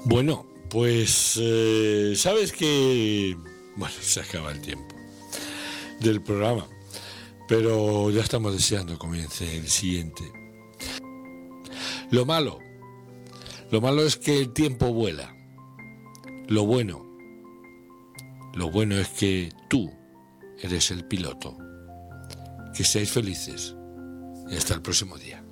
Bueno, pues sabes que, bueno, se acaba el tiempo del programa, pero ya estamos deseando que comience el siguiente. Lo malo es que el tiempo vuela. Lo bueno es que tú eres el piloto. Que seáis felices y hasta el próximo día.